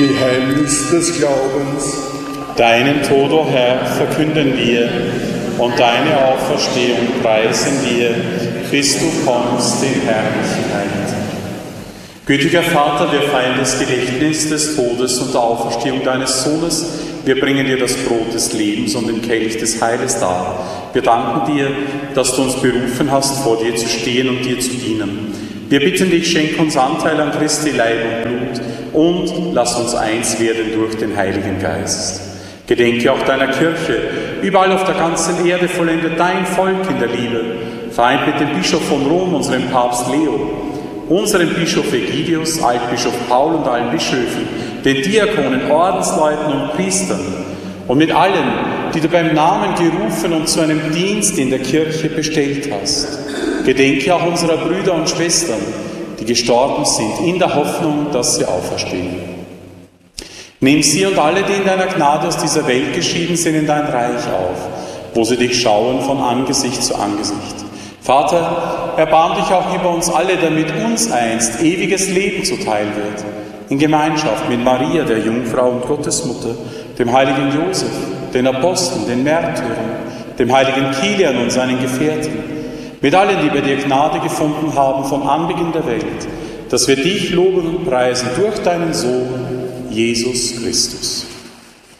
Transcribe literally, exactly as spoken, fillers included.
Geheimnis des Glaubens. Deinen Tod, o Herr, verkünden wir und deine Auferstehung preisen wir, bis du kommst in Herrlichkeit. Gütiger Vater, wir feiern das Gedächtnis des Todes und der Auferstehung deines Sohnes. Wir bringen dir das Brot des Lebens und den Kelch des Heiles dar. Wir danken dir, dass du uns berufen hast, vor dir zu stehen und dir zu dienen. Wir bitten dich, schenk uns Anteil an Christi Leib und Blut und lass uns eins werden durch den Heiligen Geist. Gedenke auch deiner Kirche, überall auf der ganzen Erde vollende dein Volk in der Liebe, vereint mit dem Bischof von Rom, unserem Papst Leo, unserem Bischof Egidius, Altbischof Paul und allen Bischöfen, den Diakonen, Ordensleuten und Priestern und mit allen, die du beim Namen gerufen und zu einem Dienst in der Kirche bestellt hast. Gedenke auch unserer Brüder und Schwestern, die gestorben sind, in der Hoffnung, dass sie auferstehen. Nimm sie und alle, die in deiner Gnade aus dieser Welt geschieden sind, in dein Reich auf, wo sie dich schauen von Angesicht zu Angesicht. Vater, erbarm dich auch über uns alle, damit uns einst ewiges Leben zuteil wird, in Gemeinschaft mit Maria, der Jungfrau und Gottesmutter, dem heiligen Josef, den Aposteln, den Märtyrern, dem heiligen Kilian und seinen Gefährten, mit allen, die bei dir Gnade gefunden haben von Anbeginn der Welt, dass wir dich loben und preisen durch deinen Sohn, Jesus Christus.